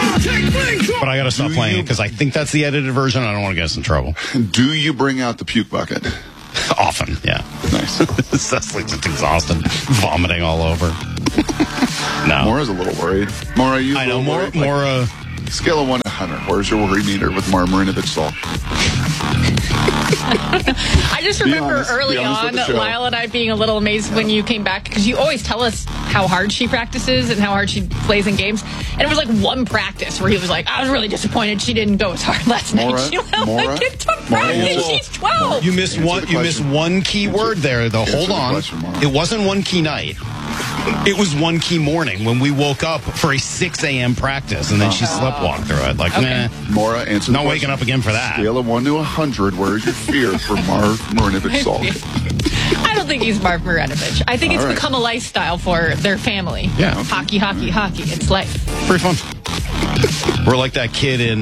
But I got to stop playing it because I think that's the edited version. I don't want to get us in trouble. Do you bring out the puke bucket? Often, yeah. Nice. Cecily's just exhausted, vomiting all over. No. Mora's a little worried. Mora, you? I know. Worried? Mora. Scale of 1 to 100. Where's your worry meter with Mara Marinovic-Sol? I just remember early on, with Lyle and I being a little amazed when you came back, because you always tell us how hard she practices and how hard she plays in games. And it was like one practice where he was like, I was really disappointed she didn't go as hard last night. She went like, it took practice. She's 12. You missed one key word there, though. Hold on. It wasn't one key night. It was one key morning when we woke up for a 6 a.m. practice, and then she sleptwalked through it. Like, nah. Mora, answer Not waking up again for that. Scale of 1 to 100. Where's your fear for Marv Marinovic-Sol? I don't think he's Marv Marinovic. I think it's become a lifestyle for their family. Yeah. Hockey, hockey, hockey. It's life. Pretty fun. We're like that kid in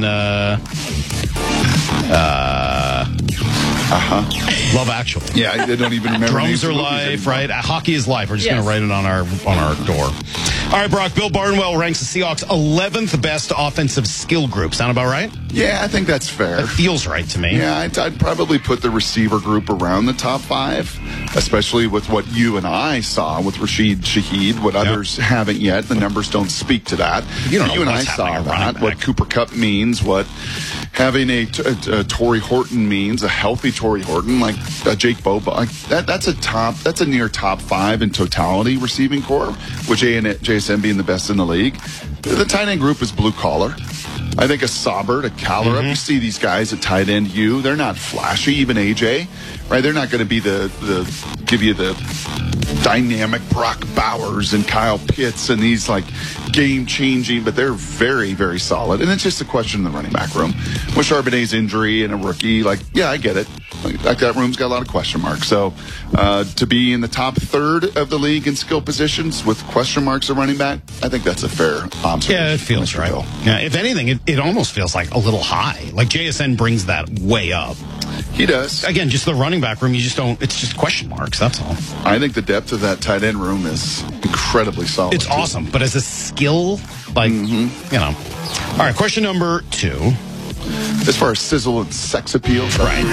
Love Actually. Yeah, I don't even remember. Drums are life, right? Hockey is life. We're just going to write it on our door. All right, Brock. Bill Barnwell ranks the Seahawks 11th best offensive skill group. Sound about right? Yeah, I think that's fair. That feels right to me. Yeah, I'd probably put the receiver group around the top 5, especially with what you and I saw with Rashid Shaheed. What others haven't yet. The numbers don't speak to that. You don't know and I what's saw happening that. What Cooper Kupp means. What having a Torrey Horton means. A healthy Torrey Horton, like Jake Boba. That's a near top 5 in totality receiving core, with JSN being the best in the league. The tight end group is blue collar. I think a Saubert, a Callerup, you see these guys at tight end they're not flashy, even AJ, right? They're not going to be give you the dynamic Brock Bowers and Kyle Pitts and these like game-changing, but they're very, very solid. And it's just a question in the running back room. With Charbonnet's injury and a rookie, I get it. Like that room's got a lot of question marks. So to be in the top third of the league in skill positions with question marks at running back, I think that's a fair observation. Yeah, it feels right. Yeah, if anything, it almost feels like a little high. Like JSN brings that way up. He does. Again, just the running back room, it's just question marks, that's all. I think the depth of that tight end room is incredibly solid. It's awesome, but as a skill, All right, question number 2. As far as sizzle and sex appeal, right?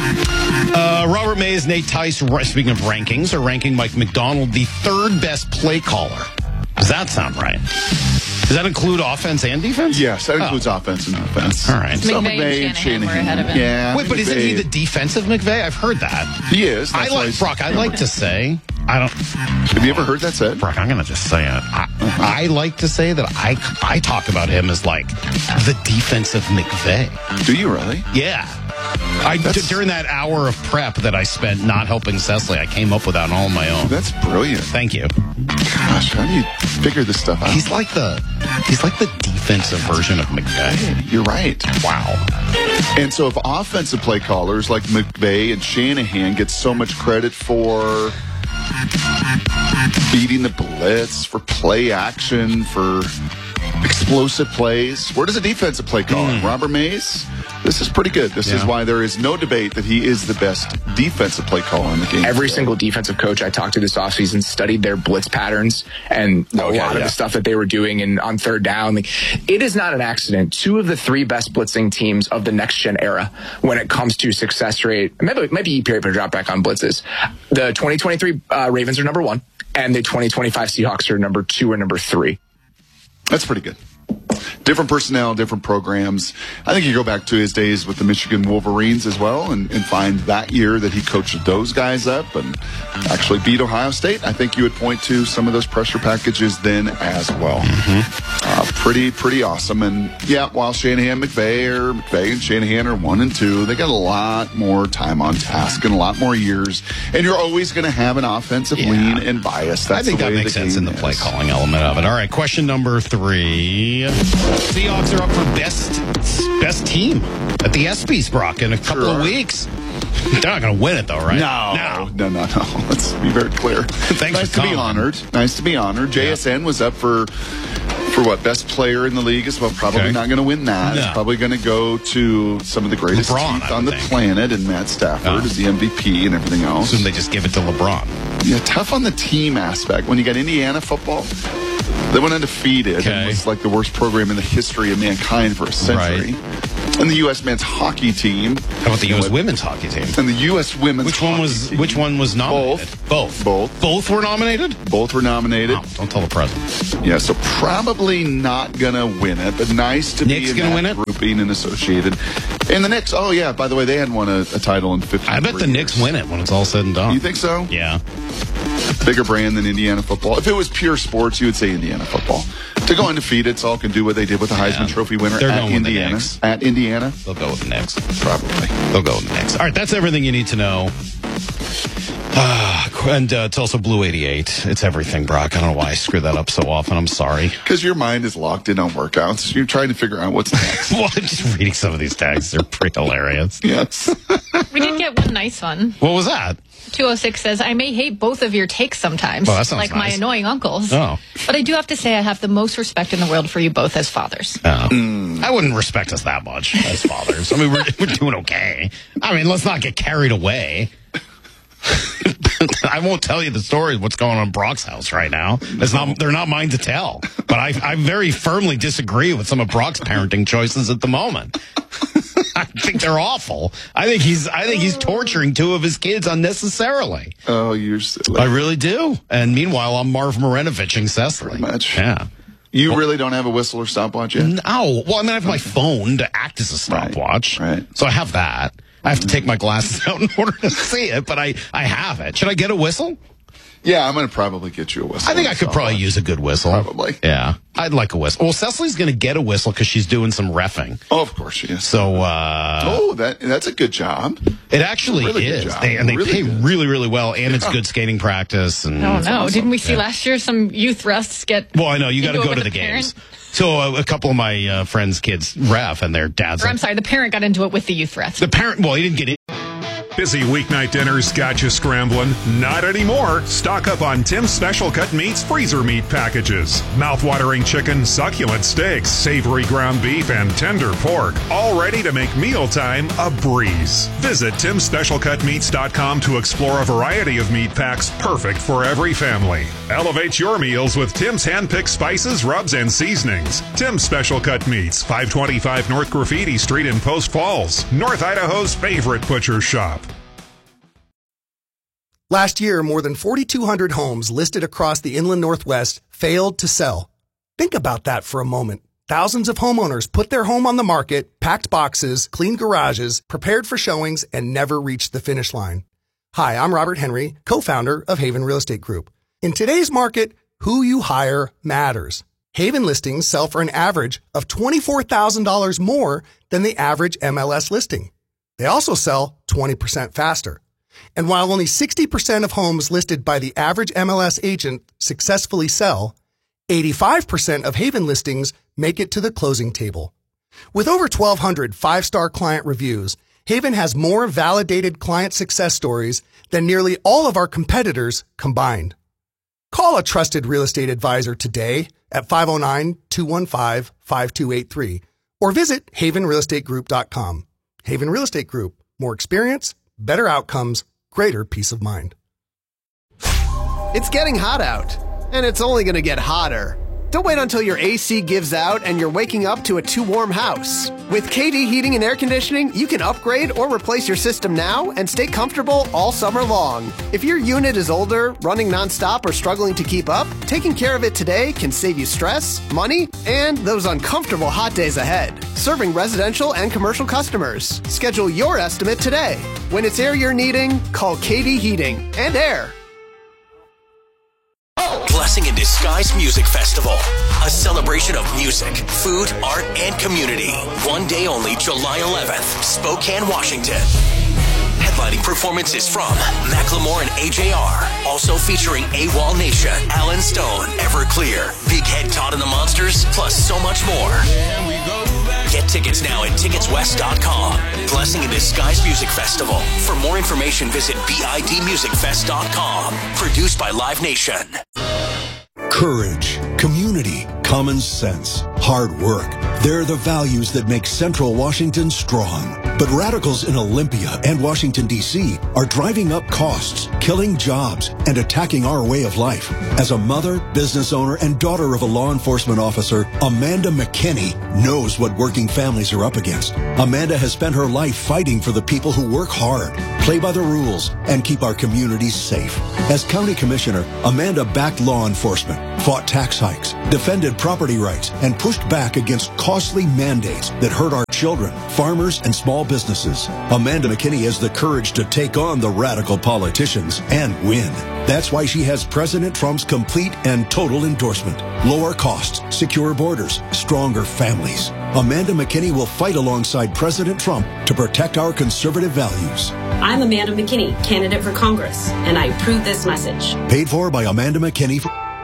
Robert Mays, Nate Tice, speaking of rankings, are ranking Mike McDonald the 3rd best play caller. Does that sound right? Does that include offense and defense? Yes, that includes offense and defense. All right. So McVay and Shanahan were ahead of him. Yeah. Wait, but isn't he the defensive McVay? I've heard that. He is. I'd like to say, Have you ever heard that said? Brock, I'm going to just say it. I like to say that I talk about him as like the defensive McVay. Do you really? Yeah. During that hour of prep that I spent not helping Cecily, I came up with that all on my own. That's brilliant. Thank you. Gosh, how do you figure this stuff out? He's like the defensive version of McVay. You're right. Wow. And so if offensive play callers like McVay and Shanahan get so much credit for beating the blitz, for play action, for explosive plays, where does a defensive play caller? Robert Mays? This is pretty good. This is why there is no debate that he is the best defensive play caller in the game. Every single defensive coach I talked to this offseason studied their blitz patterns and a lot of the stuff that they were doing on third down. It is not an accident. 2 of the 3 best blitzing teams of the next-gen era when it comes to success rate, maybe EPA per drop back on blitzes. The 2023 Ravens are number 1, and the 2025 Seahawks are number 2 or number 3. That's pretty good. Different personnel, different programs. I think you go back to his days with the Michigan Wolverines as well and find that year that he coached those guys up and actually beat Ohio State. I think you would point to some of those pressure packages then as well. Pretty awesome. And while McVay and Shanahan are 1 and 2, they got a lot more time on task and a lot more years. And you're always going to have an offensive lean and bias. That's I think that makes sense in the play calling element of it. All right, question number 3. Seahawks are up for best team at the ESPYs, Brock, in a couple of weeks. They're not going to win it, though, right? No. Let's be very clear. Nice to be honored. JSN was up for what, best player in the league as well. Probably not going to win that. No. It's probably going to go to some of the greatest teeth on the planet, and Matt Stafford is the MVP and everything else. Assume they just give it to LeBron. Yeah, tough on the team aspect. When you got Indiana football, They went undefeated and was like the worst program in the history of mankind for a century. Right. And the U.S. men's hockey team. How about the U.S. women's hockey team? And the U.S. women's hockey team. Which one was nominated? Both. Both were nominated? Both were nominated. Oh, don't tell the president. Yeah, so probably not going to win it, but nice to Knicks be in that grouping and associated. And the Knicks, oh yeah, by the way, they hadn't won a title in 50 years. I bet the Knicks win it when it's all said and done. You think so? Yeah. Bigger brand than Indiana football. If it was pure sports, you would say Indiana football. To go undefeated, Salk can do what they did with the Heisman Trophy winner at Indiana. At Indiana. They'll go with the Knicks. Probably. They'll go with the Knicks. All right, that's everything you need to know. And it's also Blue 88. It's everything, Brock. I don't know why I screw that up so often. I'm sorry. Because your mind is locked in on workouts. You're trying to figure out what's next. Well, I'm just reading some of these tags. They're pretty hilarious. Yes. We did get one nice one. What was that? 206 says, I may hate both of your takes sometimes, that sounds like nice. my annoying uncles. Oh. But I do have to say I have the most respect in the world for you both as fathers. I wouldn't respect us that much as fathers. I mean, we're doing okay. I mean, let's not get carried away. I won't tell you the story of what's going on in Brock's house right now. They're not mine to tell. But I very firmly disagree with some of Brock's parenting choices at the moment. I think they're awful. I think he's torturing two of his kids unnecessarily. Oh, you're silly. I really do. And meanwhile, I'm Marv Marinoviching Cecily. Pretty much. Yeah. You really don't have a whistle or stopwatch yet? No. Well, I mean, I have my phone to act as a stopwatch. Right. So I have that. I have to take my glasses out in order to see it, but I have it. Should I get a whistle? Yeah, I'm going to probably get you a whistle. I think I could probably use a good whistle. Probably. Yeah. I'd like a whistle. Well, Cecily's going to get a whistle because she's doing some reffing. Oh, of course she is. So, that's a good job. It actually really is. They pay really, really well, and it's good skating practice. And oh, no. Awesome. Didn't we see last year some youth refs get... Well, I know. You got to go to the games. So a couple of my friends' kids ref, and their dads... I'm sorry, the parent got into it with the youth refs. The parent... Well, he didn't get it. Busy weeknight dinners got you scrambling? Not anymore. Stock up on Tim's Special Cut Meats freezer meat packages. Mouth-watering chicken, succulent steaks, savory ground beef, and tender pork. All ready to make mealtime a breeze. Visit Tim'sSpecialCutMeats.com to explore a variety of meat packs perfect for every family. Elevate your meals with Tim's hand-picked spices, rubs, and seasonings. Tim's Special Cut Meats, 525 North Graffiti Street in Post Falls, North Idaho's favorite butcher shop. Last year, more than 4,200 homes listed across the inland Northwest failed to sell. Think about that for a moment. Thousands of homeowners put their home on the market, packed boxes, cleaned garages, prepared for showings, and never reached the finish line. Hi, I'm Robert Henry, co-founder of Haven Real Estate Group. In today's market, who you hire matters. Haven listings sell for an average of $24,000 more than the average MLS listing. They also sell 20% faster. And while only 60% of homes listed by the average MLS agent successfully sell, 85% of Haven listings make it to the closing table. With over 1,200 five-star client reviews, Haven has more validated client success stories than nearly all of our competitors combined. Call a trusted real estate advisor today at 509-215-5283 or visit havenrealestategroup.com. Haven Real Estate Group. More experience, better outcomes, greater peace of mind. It's getting hot out, and it's only going to get hotter. Don't wait until your AC gives out and you're waking up to a too warm house. With KD Heating and Air Conditioning, you can upgrade or replace your system now and stay comfortable all summer long. If your unit is older, running nonstop, or struggling to keep up, taking care of it today can save you stress, money, and those uncomfortable hot days ahead. Serving residential and commercial customers. Schedule your estimate today. When it's air you're needing, call KD Heating and Air. Blessing in Disguise Music Festival, a celebration of music, food, art, and community. One day only, July 11th, Spokane, Washington. Headlining performances from Macklemore and AJR, also featuring AWOL Nation, Alan Stone, Everclear, Big Head Todd and the Monsters, plus so much more. Get tickets now at ticketswest.com. Blessing in Disguise Music Festival. For more information, visit bidmusicfest.com. Produced by Live Nation. Courage, community, common sense, hard work. They're the values that make Central Washington strong. But radicals in Olympia and Washington, D.C. are driving up costs, killing jobs, and attacking our way of life. As a mother, business owner, and daughter of a law enforcement officer, Amanda McKinney knows what working families are up against. Amanda has spent her life fighting for the people who work hard, play by the rules, and keep our communities safe. As county commissioner, Amanda backed law enforcement, fought tax hikes, defended property rights, and pushed back against costly mandates that hurt our children, farmers, and small businesses. Amanda McKinney has the courage to take on the radical politicians and win. That's why she has President Trump's complete and total endorsement. Lower costs, secure borders, stronger families. Amanda McKinney will fight alongside President Trump to protect our conservative values. I'm Amanda McKinney, candidate for Congress, and I approve this message. Paid for by Amanda McKinney.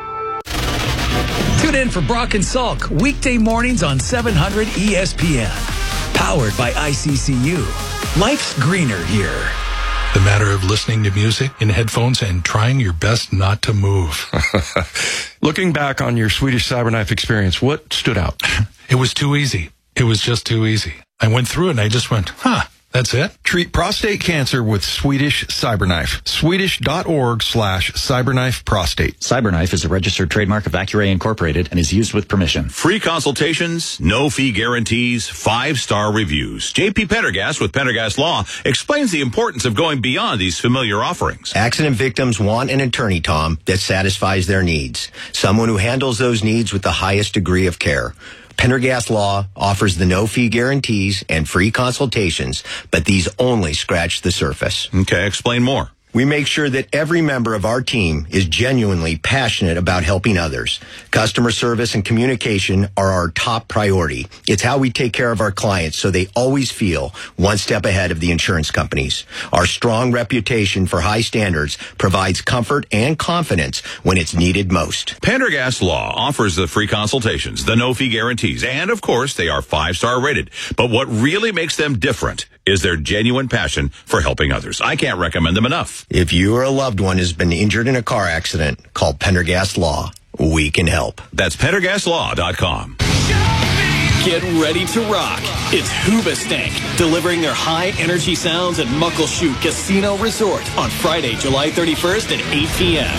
Tune in for Brock and Salk, weekday mornings on 700 ESPN. Powered by ICCU. Life's greener here. The matter of listening to music in headphones and trying your best not to move. Looking back on your Swedish Cyberknife experience, what stood out? It was too easy. It was just too easy. I went through it and I just went, that's it? Treat prostate cancer with Swedish Cyberknife. Swedish.org/Cyberknife Prostate. Cyberknife is a registered trademark of Accuray Incorporated and is used with permission. Free consultations, no fee guarantees, 5-star reviews. JP Pendergast with Pendergast Law explains the importance of going beyond these familiar offerings. Accident victims want an attorney, Tom, that satisfies their needs. Someone who handles those needs with the highest degree of care. Pendergast Law offers the no-fee guarantees and free consultations, but these only scratch the surface. Okay, explain more. We make sure that every member of our team is genuinely passionate about helping others. Customer service and communication are our top priority. It's how we take care of our clients so they always feel one step ahead of the insurance companies. Our strong reputation for high standards provides comfort and confidence when it's needed most. Pendergast Law offers the free consultations, the no-fee guarantees, and of course, they are 5-star rated. But what really makes them different is their genuine passion for helping others. I can't recommend them enough. If you or a loved one has been injured in a car accident, call Pendergast Law. We can help. That's PendergastLaw.com. Get ready to rock. It's Hoobastank, delivering their high-energy sounds at Muckleshoot Casino Resort on Friday, July 31st at 8 p.m.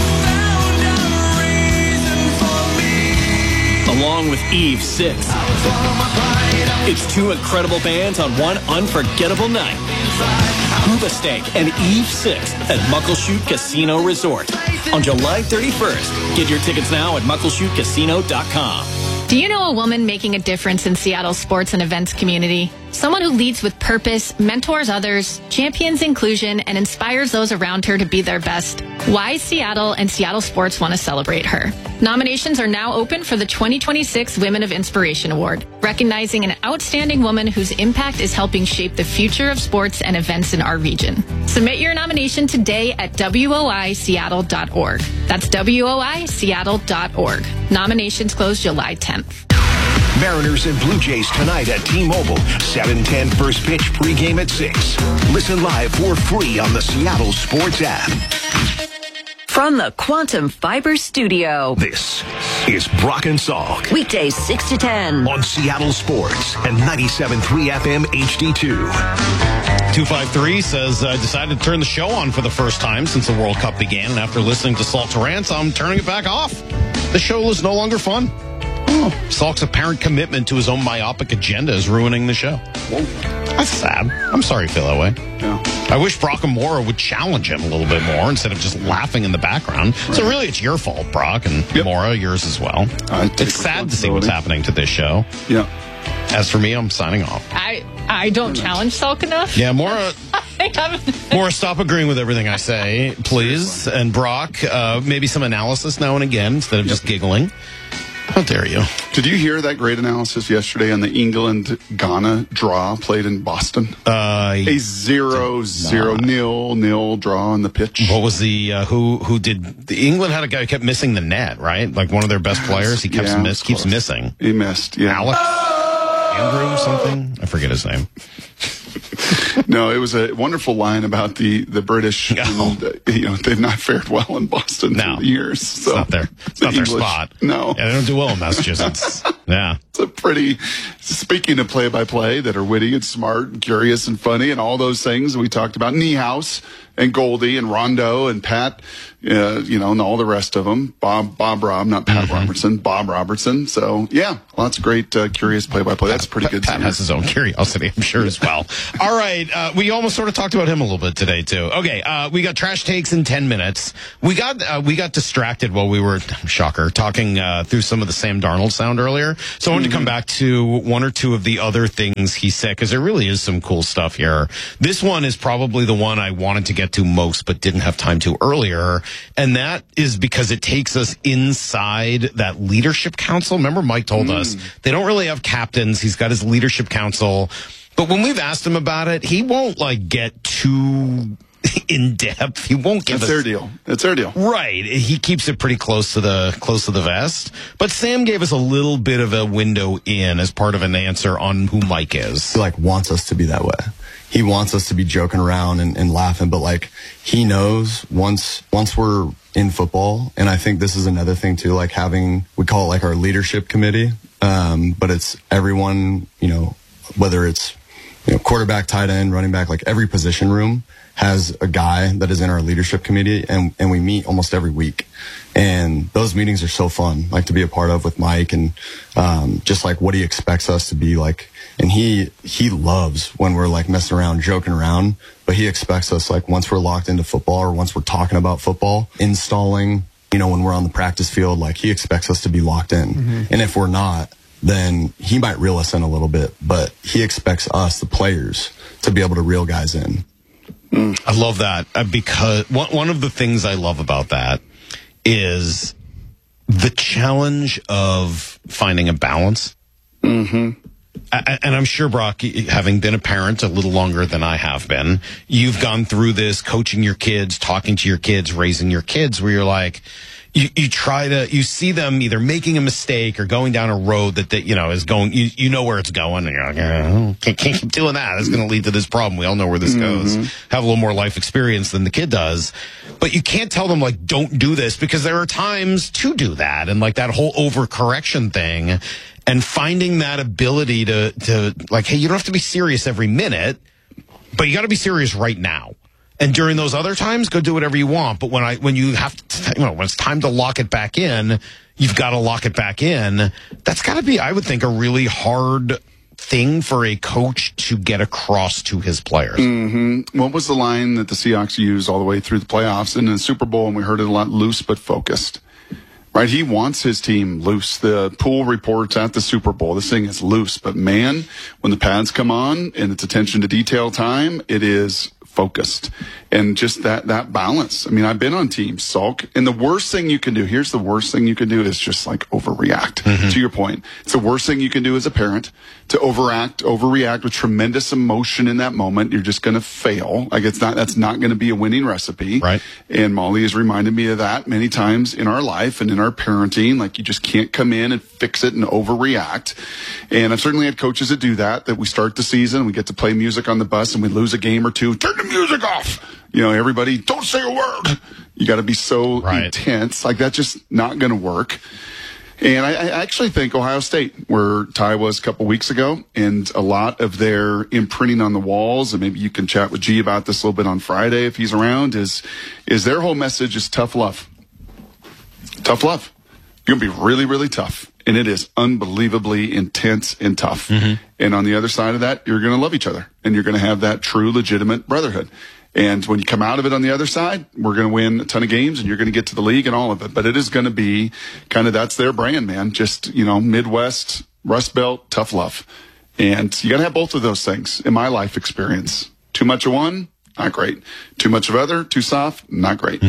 Along with Eve 6. It's 2 incredible bands on one unforgettable night. Hoobastank and Eve 6 at Muckleshoot Casino Resort on July 31st. Get your tickets now at muckleshootcasino.com. Do you know a woman making a difference in Seattle's sports and events community? Someone who leads with purpose, mentors others, champions inclusion, and inspires those around her to be their best. Why Seattle and Seattle Sports want to celebrate her. Nominations are now open for the 2026 Women of Inspiration Award, recognizing an outstanding woman whose impact is helping shape the future of sports and events in our region. Submit your nomination today at WOISeattle.org. That's WOISeattle.org. Nominations close July 10th. Mariners and Blue Jays tonight at T-Mobile. 7:10 first pitch, pregame at 6. Listen live for free on the Seattle Sports app. From the Quantum Fiber Studio. This is Brock and Salk. Weekdays 6 to 10. On Seattle Sports and 97.3 FM HD2. 253 says, decided to turn the show on for the first time since the World Cup began. And after listening to Salk's rants, I'm turning it back off. The show is no longer fun. Salk's apparent commitment to his own myopic agenda is ruining the show. That's sad. I'm sorry you feel that way. Yeah. I wish Brock and Mora would challenge him a little bit more instead of just laughing in the background. Right. So really, it's your fault, Brock, and Mora, yours as well. It's sad to see what's happening to this show. Yeah. As for me, I'm signing off. I don't challenge Salk enough. Yeah, Mora, stop agreeing with everything I say, please. And Brock, maybe some analysis now and again instead of just giggling. How dare you? Did you hear that great analysis yesterday on the England-Ghana draw played in Boston? A 0-0-0 draw on the pitch. What was the who did the England had a guy who kept missing the net, right? Like one of their best players, he keeps missing. He missed. Yeah. Alex Andrew something. I forget his name. No, it was a wonderful line about the British. And, they've not fared well in Boston through the years. So it's not their spot. No. Yeah, they don't do well in Massachusetts. Yeah. It's a pretty, speaking of play-by-play that are witty and smart and curious and funny and all those things we talked about, Niehaus and Goldie and Rondo and Pat, and all the rest of them. Bob not Pat Robertson, Bob Robertson. So, yeah, lots of great curious play-by-play. That's pretty good. Pat has his own curiosity, I'm sure, as well. All right, we almost sort of talked about him a little bit today, too. Okay, we got trash takes in 10 minutes. We got distracted while we were, shocker, talking through some of the Sam Darnold sound earlier. So I wanted to come back to one or two of the other things he said, because there really is some cool stuff here. This one is probably the one I wanted to get to most, but didn't have time to earlier. And that is because it takes us inside that leadership council. Remember, Mike told us they don't really have captains. He's got his leadership council. But when we've asked him about it, he won't get too in depth. He won't give us. Their deal. It's their deal. Right. He keeps it pretty close to the vest. But Sam gave us a little bit of a window in as part of an answer on who Mike is. He wants us to be that way. He wants us to be joking around and laughing, but he knows once we're in football, and I think this is another thing too, we call it our leadership committee, but it's everyone, whether it's quarterback, tight end, running back, every position room has a guy that is in our leadership committee, and we meet almost every week. And those meetings are so fun, to be a part of with Mike, and just what he expects us to be like. And he loves when we're messing around, joking around, but he expects us once we're locked into football or once we're talking about football, installing, when we're on the practice field, he expects us to be locked in. Mm-hmm. And if we're not, then he might reel us in a little bit, but he expects us, the players, to be able to reel guys in. I love that because one of the things I love about that is the challenge of finding a balance. Mm-hmm. And I'm sure, Brock, having been a parent a little longer than I have been, you've gone through this, coaching your kids, talking to your kids, raising your kids, where you're you see them either making a mistake or going down a road that is going, you know where it's going, and you're like, can't keep doing that. It's going to lead to this problem. We all know where this goes. Have a little more life experience than the kid does. But you can't tell them, don't do this, because there are times to do that, and that whole overcorrection thing. And finding that ability to hey, you don't have to be serious every minute, but you got to be serious right now. And during those other times, go do whatever you want. But when you have to, when it's time to lock it back in, you've got to lock it back in. That's got to be, I would think, a really hard thing for a coach to get across to his players. Mm-hmm. What was the line that the Seahawks used all the way through the playoffs and in the Super Bowl? And we heard it a lot: loose but focused. Right, he wants his team loose. The pool reports at the Super Bowl, this thing is loose. But man, when the pads come on and it's attention to detail time, it is focused. And just that balance. I mean, I've been on teams, sulk. And the worst thing you can do, here's the worst thing you can do, is just overreact. To your point. It's the worst thing you can do as a parent, to overreact with tremendous emotion in that moment. You're just going to fail. That's not going to be a winning recipe. Right. And Molly has reminded me of that many times in our life and in our parenting. You just can't come in and fix it and overreact. And I've certainly had coaches that do that we start the season, we get to play music on the bus and we lose a game or two. Turn the music off. Everybody, don't say a word. You got to be so intense. That's just not going to work. And I actually think Ohio State, where Ty was a couple weeks ago, and a lot of their imprinting on the walls, and maybe you can chat with G about this a little bit on Friday if he's around, is their whole message is tough love. Tough love. You're going to be really, really tough. And it is unbelievably intense and tough. Mm-hmm. And on the other side of that, you're going to love each other. And you're going to have that true, legitimate brotherhood. And when you come out of it on the other side, we're going to win a ton of games and you're going to get to the league and all of it. But it is going to be that's their brand, man. Just, Midwest, Rust Belt, tough love. And you got to have both of those things in my life experience. Too much of one, not great. Too much of other, too soft, not great. Mm-hmm.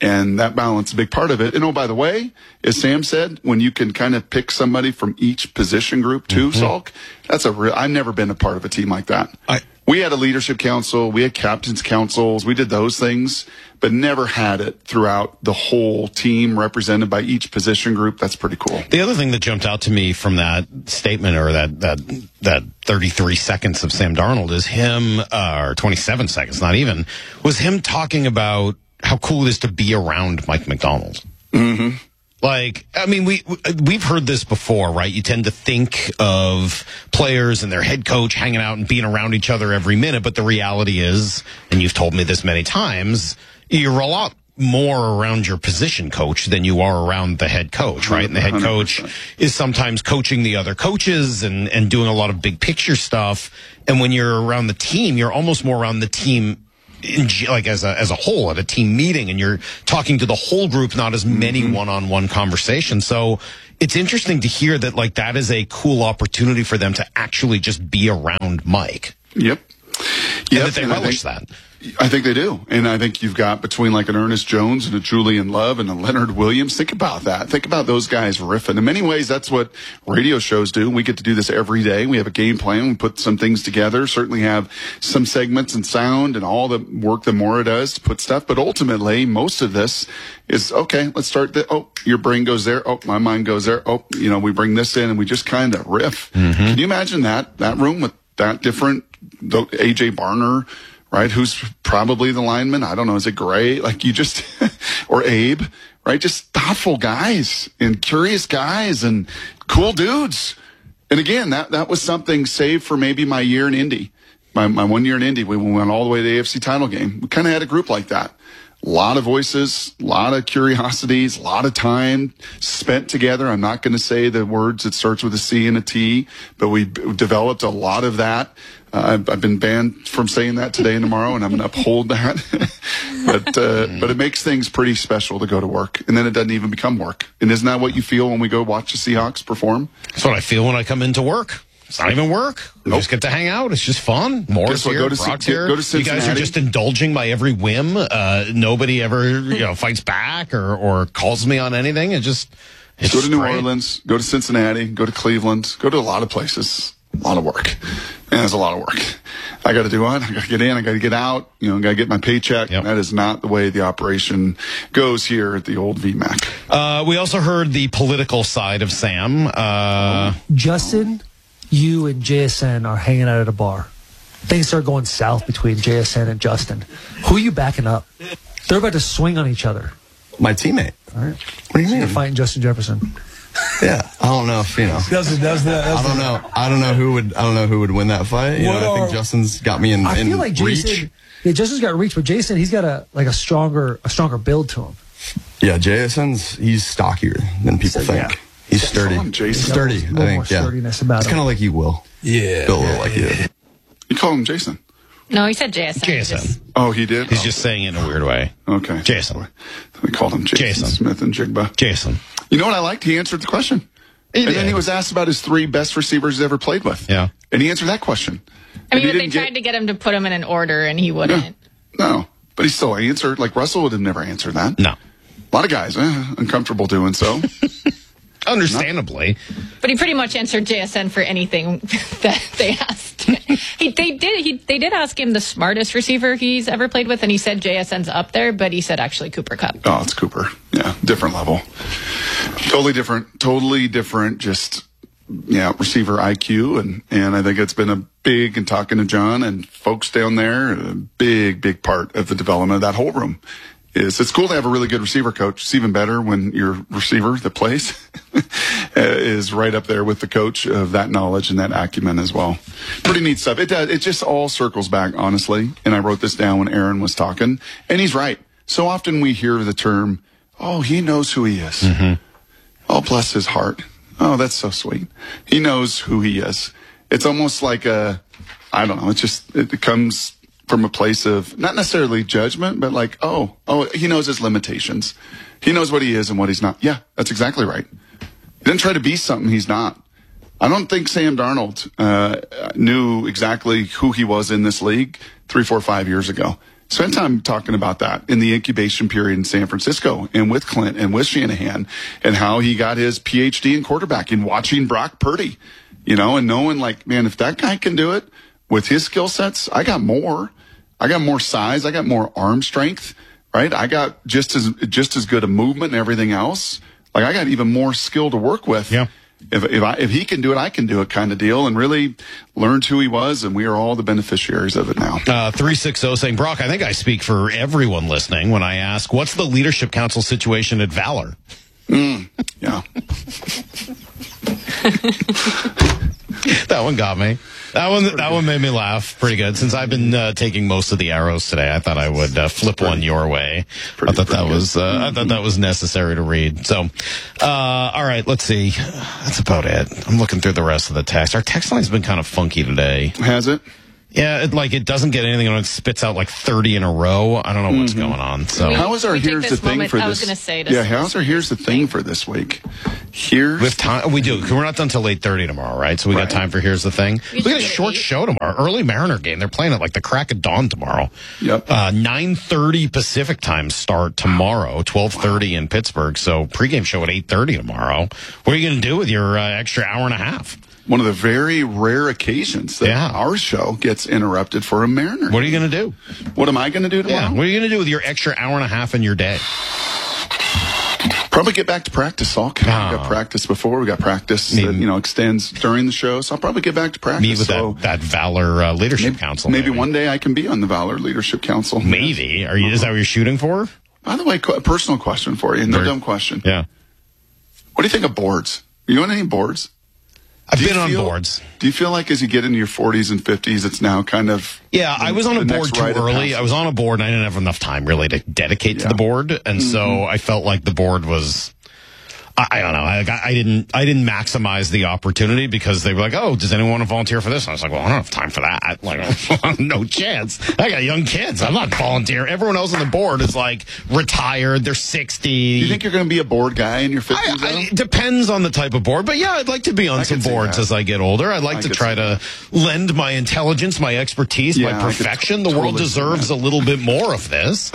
And that balance is a big part of it. And oh, by the way, as Sam said, when you can kind of pick somebody from each position group too, Salk, that's I've never been a part of a team like that. We had a leadership council, we had captain's councils, we did those things, but never had it throughout the whole team represented by each position group. That's pretty cool. The other thing that jumped out to me from that statement, or that 33 seconds of Sam Darnold, is him, or 27 seconds, not even, was him talking about how cool it is to be around Mike Macdonald. Mm-hmm. Like, I mean, we've heard this before, right? You tend to think of players and their head coach hanging out and being around each other every minute, but the reality is, and you've told me this many times, you're a lot more around your position coach than you are around the head coach, right? And the head coach 100%. Is sometimes coaching the other coaches and doing a lot of big picture stuff. And when you're around the team, you're almost more around the team like as a whole at a team meeting, and you're talking to the whole group, not as many one-on-one conversations. So it's interesting to hear that like that is a cool opportunity for them to actually just be around Mike. Yep. And that they relish that. I think they do. And I think you've got between like an Ernest Jones and a Julian Love and a Leonard Williams. Think about that. Think about those guys riffing. In many ways, that's what radio shows do. We get to do this every day. We have a game plan. We put some things together, certainly have some segments and sound and all the work that Maura does to put stuff. But ultimately, most of this is, okay, let's start your brain goes there. Oh, my mind goes there. Oh, we bring this in and we just kind of riff. Mm-hmm. Can you imagine that room with that different, AJ Barner, right? Who's probably the lineman? I don't know. Is it Gray? Like you just, or Abe, right? Just thoughtful guys and curious guys and cool dudes. And again, that was something saved for maybe my year in Indy, my 1 year in Indy. We went all the way to the AFC title game. We kind of had a group like that. A lot of voices, a lot of curiosities, a lot of time spent together. I'm not going to say the words that starts with a C and a T, but we developed a lot of that. I've been banned from saying that today and tomorrow, and I'm going to uphold that. but it makes things pretty special to go to work, and then it doesn't even become work. And isn't that what you feel when we go watch the Seahawks perform? That's what I feel when I come into work. It's not even work. We just get to hang out. It's just fun. Morris here, Brock's here. Go to Cincinnati. You guys are just indulging my every whim. Nobody ever, fights back or calls me on anything. It's go to New Orleans. Go to Cincinnati. Go to Cleveland. Go to a lot of places. A lot of work. And it's a lot of work. I got to do what? I got to get in. I got to get out. Got to get my paycheck. Yep. That is not the way the operation goes here at the old VMAC. We also heard the political side of Sam. Justin, you and JSN are hanging out at a bar. Things start going south between JSN and Justin. Who are you backing up? They're about to swing on each other. My teammate. All right. What do you mean? You're fighting Justin Jefferson. Yeah, I don't know if I don't know who would win that fight. I think Justin's got me in. I feel like reach. Jason. Yeah, Justin's got reach, but Jason, he's got a stronger build to him. Yeah, he's stockier than people think. Yeah. He's sturdy. Jason. Sturdy. I think. Yeah. Sturdiness about it's kind of like you, Will. Yeah. Built a little like you. You call him Jason. No, he said JSN. JSN. Oh, he did? He's just saying it in a weird way. Okay. Jason. We called him Jason Smith and Jigba. Jason. You know what I liked? He answered the question. Then he was asked about his 3 best receivers he's ever played with. Yeah. And he answered that question. I mean, they tried to get him to put him in an order, and he wouldn't. No. But he still answered. Like, Russell would have never answered that. No. A lot of guys, uncomfortable doing so. Understandably. But he pretty much answered JSN for anything that they asked. They did ask him the smartest receiver he's ever played with, and he said JSN's up there, but he said actually Cooper Kupp. Oh, it's Cooper. Yeah, different level. Totally different, just, receiver IQ, and I think it's been a big, and talking to John and folks down there, a big part of the development of that whole room. It's cool to have a really good receiver coach. It's even better when your receiver that plays is right up there with the coach of that knowledge and that acumen as well. Pretty neat stuff. It does. It just all circles back, honestly. And I wrote this down when Aaron was talking, and he's right. So often we hear the term, "Oh, he knows who he is." Mm-hmm. Oh, bless his heart. Oh, that's so sweet. He knows who he is. It's almost like I don't know. It comes from a place of not necessarily judgment, but like, oh, he knows his limitations. He knows what he is and what he's not. Yeah, that's exactly right. He didn't try to be something he's not. I don't think Sam Darnold knew exactly who he was in this league 3, 4, 5 years ago. spent time talking about that in the incubation period in San Francisco and with Clint and with Shanahan and how he got his PhD in quarterbacking, watching Brock Purdy, you know, and knowing like, man, if that guy can do it with his skill sets, I got more size. I got more arm strength, right? I got just as good a movement and everything else. Like I got even more skill to work with. Yeah. If he can do it, I can do it kind of deal, and really learned who he was, and we are all the beneficiaries of it now. 360 saying, Brock, I think I speak for everyone listening when I ask, what's the leadership council situation at Valor? Yeah. That one got me. That one made me laugh pretty good. Since I've been taking most of the arrows today, I thought I would flip one your way. I thought that was necessary to read. So, all right, let's see. That's about it. I'm looking through the rest of the text. Our text line's been kind of funky today. Has it? Yeah, it doesn't get anything on it. It spits out like 30 in a row. I don't know what's going on. So how is our here's the thing for this? I was going to say. How's our here's the thing for this week? With time, we do. Cause we're not done till 8:30 tomorrow, right? So we got time for here's the thing. We got a short show tomorrow. Early Mariner game. They're playing at like the crack of dawn tomorrow. Yep. 9:30 Pacific time start tomorrow. 12:30 in Pittsburgh. So pregame show at 8:30 tomorrow. What are you going to do with your extra hour and a half? One of the very rare occasions that our show gets interrupted for a Mariner. What are you going to do? What am I going to do tomorrow? Yeah. What are you going to do with your extra hour and a half in your day? Probably get back to practice, Salk. We got practice before. We got practice that, extends during the show. So I'll probably get back to practice. Meet with that Valor Leadership Council. Maybe one day I can be on the Valor Leadership Council. Maybe. Is that what you're shooting for? By the way, a personal question for you. No dumb question. Yeah. What do you think of boards? Are you on any boards? I've been on boards. Do you feel like as you get into your 40s and 50s, it's now kind of... Yeah, I was on a board too early. I was on a board and I didn't have enough time really to dedicate to the board. And so I felt like the board was... I don't know. I didn't maximize the opportunity because they were like, "Oh, does anyone want to volunteer for this?" And I was like, "Well, I don't have time for that. Like, no chance. I got young kids. I'm not volunteering." Everyone else on the board is like retired. They're 60. Do you think you're going to be a board guy in your 50s? It depends on the type of board, but yeah, I'd like to be on some boards as I get older. I'd like to try to lend my intelligence, my expertise, my perfection. The world deserves a little bit more of this.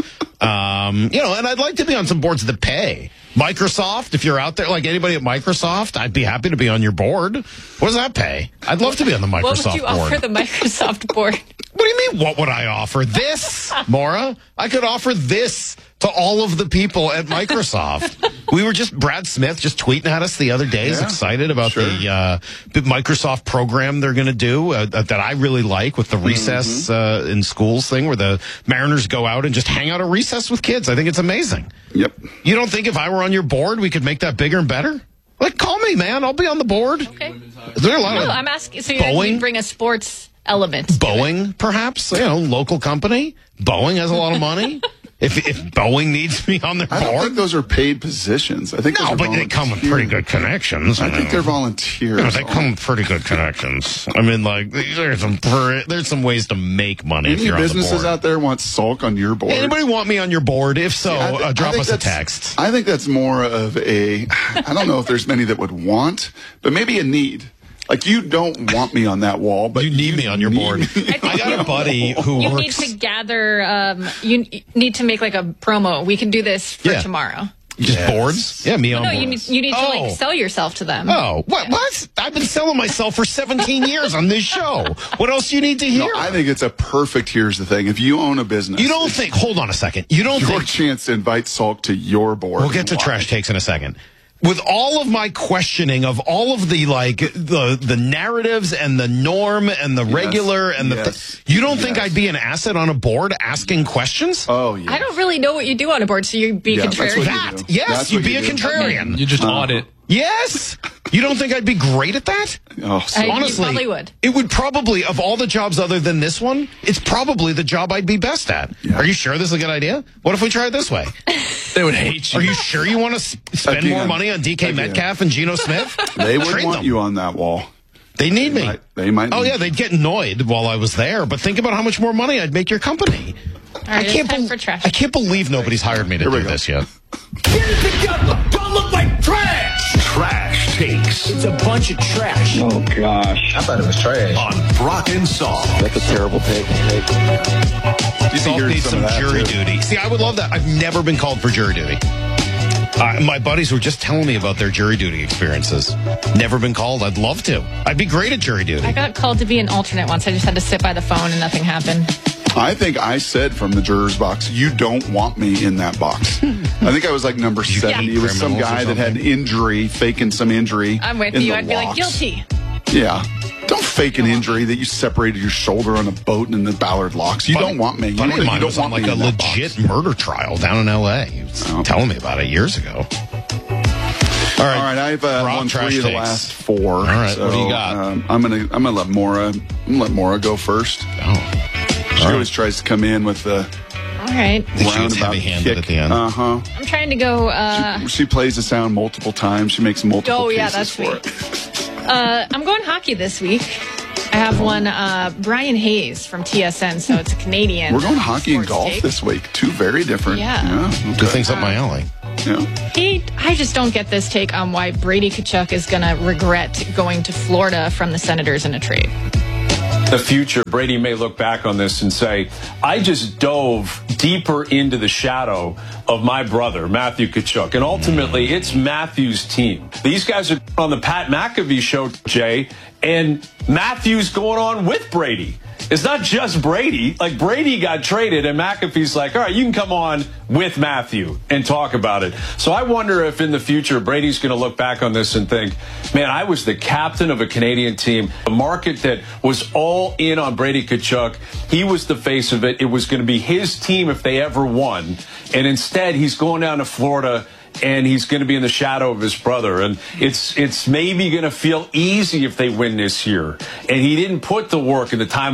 And I'd like to be on some boards that pay. Microsoft, if you're out there, like anybody at Microsoft, I'd be happy to be on your board. What does that pay? I'd love to be on the Microsoft board. What would you offer the Microsoft board? What do you mean, what would I offer? This, Maura? I could offer this to all of the people at Microsoft. Brad Smith just tweeting at us the other day. He's excited about the Microsoft program they're going to do that I really like with the recess in schools thing where the Mariners go out and just hang out at recess with kids. I think it's amazing. Yep. You don't think if I were on your board, we could make that bigger and better? Like, call me, man. I'll be on the board. Okay. Is there a lot of I'm asking. So you bring a sports element. Boeing, perhaps? Local company. Boeing has a lot of money. If Boeing needs me on their board, I don't think those are paid positions. I think but they come with pretty good connections. I think they're volunteers. They come with pretty good connections. I mean, like there's some ways to make money. Any if you're businesses on the board. out there want Salk on your board? Anybody want me on your board? If so, drop us a text. I think that's more of a. I don't know if there's many that would want, but maybe a need. Like, you don't want me on that wall, but you need me on your board. I got a buddy who you works... need to gather, you need to make like a promo. We can do this for tomorrow. Just boards? Yeah, me on boards. You need to like sell yourself to them. Oh, what? I've been selling myself for 17 years on this show. What else do you need to hear? No, I think it's a perfect, here's the thing. If you own a business... You don't think... Hold on a second. You don't your chance to invite Salk to your board. We'll get to trash takes in a second. With all of my questioning of all of the the narratives and the norm and the regular and you don't think I'd be an asset on a board asking questions? Oh yeah. I don't really know what you do on a board, so you'd be contrarian. Yes, you'd be a contrarian. You just audit. Yes. You don't think I'd be great at that? Oh, honestly, you probably would. It would probably, of all the jobs other than this one, it's probably the job I'd be best at. Yeah. Are you sure this is a good idea? What if we try it this way? They would hate you. Are you sure you want to spend more money on DK Metcalf and Geno Smith? They would want you on that wall. They need me. They might. Oh, yeah, they'd get annoyed while I was there, but think about how much more money I'd make your company. All right, I can't believe nobody's hired me to do this yet. Get it together. Don't look like trash. Trashed. takes. It's a bunch of trash. Oh, gosh. I thought it was trash. On Brock and Salk. That's a terrible take. Salk needs some jury duty. See, I would love that. I've never been called for jury duty. My buddies were just telling me about their jury duty experiences. Never been called. I'd love to. I'd be great at jury duty. I got called to be an alternate once. I just had to sit by the phone and nothing happened. I think I said from the juror's box, you don't want me in that box. I think I was like number 70. It was some guy that had injury, faking some injury. I'm with you. I'd be like, guilty. Yeah. Don't fake an injury that you separated your shoulder on a boat in the Ballard locks. You don't want me. You don't was on like a legit murder trial down in L.A. He was telling me about it years ago. All right, I've won 3 of the last 4. All right, so, what do you got? I'm gonna let Maura go first. Oh. She always tries to come in with the all right. roundabout kick. At the end. Uh-huh. I'm trying to go... She plays the sound multiple times. She makes multiple cases that's for sweet. it. I'm going hockey this week. I have one Brian Hayes from TSN, so it's a Canadian. We're going hockey and golf this week. 2 very different. Yeah. Okay. Good things up my alley. Yeah. I just don't get this take on why Brady Tkachuk is going to regret going to Florida from the Senators in a trade. The future, Brady may look back on this and say, I just dove deeper into the shadow of my brother, Matthew Tkachuk. And ultimately, it's Matthew's team. These guys are on the Pat McAfee show, Jay, and Matthew's going on with Brady. It's not just Brady. Like, Brady got traded, and McAfee's like, all right, you can come on with Matthew and talk about it. So I wonder if in the future Brady's going to look back on this and think, man, I was the captain of a Canadian team, a market that was all in on Brady Tkachuk. He was the face of it. It was going to be his team if they ever won. And instead, he's going down to Florida, and he's going to be in the shadow of his brother. And it's maybe going to feel easy if they win this year. And he didn't put the work and the time